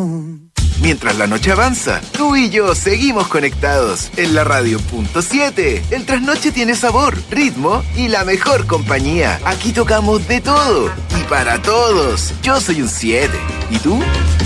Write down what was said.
Mientras la noche avanza, tú y yo seguimos conectados en la radio punto 7. El trasnoche tiene sabor, ritmo y la mejor compañía. Aquí tocamos de todo y para todos. Yo soy un 7. ¿Y tú?